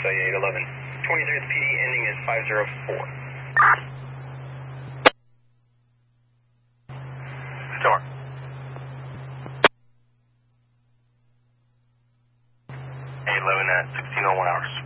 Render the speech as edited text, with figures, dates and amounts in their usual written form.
USA 811. 23 at the PD, ending is 504. Store. 811 at 1601 hours.